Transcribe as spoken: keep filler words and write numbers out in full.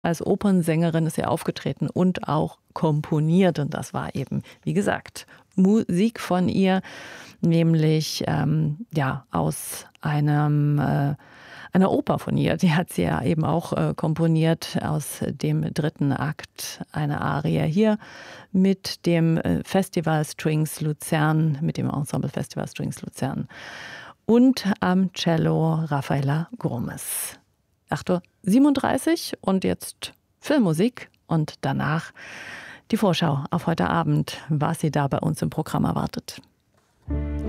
Als Opernsängerin ist sie aufgetreten und auch komponiert. Und das war eben, wie gesagt, Musik von ihr, nämlich ähm, ja, aus einem, äh, einer Oper von ihr. Die hat sie ja eben auch äh, komponiert aus dem dritten Akt, eine Arie hier mit dem äh, Festival Strings Luzern, mit dem Ensemble Festival Strings Luzern. Und am Cello Raffaella Grummes. acht Uhr siebenunddreißig und jetzt Filmmusik und danach die Vorschau auf heute Abend, was Sie da bei uns im Programm erwartet.